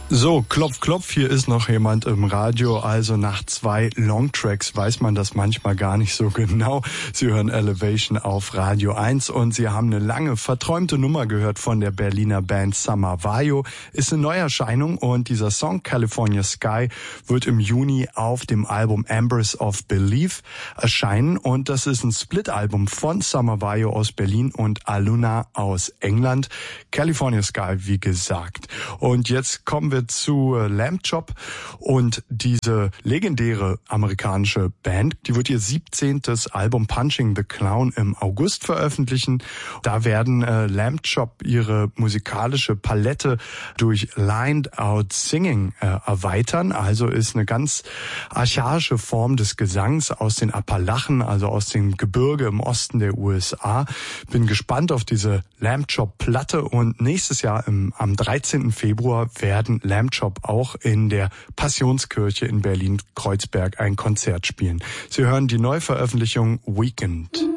So, klopf, klopf, hier ist noch jemand im Radio. Also nach 2 Longtracks weiß man das manchmal gar nicht so genau. Sie hören Elevation auf Radio 1 und Sie haben eine lange, verträumte Nummer gehört von der Berliner Band Summer Vajo. Ist eine Neuerscheinung und dieser Song California Sky wird im Juni auf dem Album Embers of Belief erscheinen. Und das ist ein Split-Album von Summer Vajo aus Berlin und Aluna aus England. California Sky, wie gesagt. Und jetzt kommen wir zu Lamb Chop und diese legendäre amerikanische Band, die wird ihr 17. Album Punching the Clown im August veröffentlichen. Da werden Lamb Chop ihre musikalische Palette durch Lined Out Singing erweitern. Also ist eine ganz archaische Form des Gesangs aus den Appalachen, also aus dem Gebirge im Osten der USA. Bin gespannt auf diese Lamb Chop Platte und nächstes Jahr am 13. Februar werden Lamb Chop auch in der Passionskirche in Berlin-Kreuzberg ein Konzert spielen. Sie hören die Neuveröffentlichung Weekend.